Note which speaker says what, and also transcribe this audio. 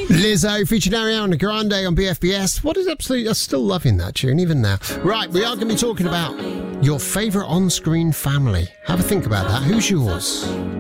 Speaker 1: Lizzo featured Ariana Grande on BFBS. What is absolutely... I'm still loving that tune, even now. Right, we are going to be talking about your favourite on-screen family. Have a think about that. Who's yours?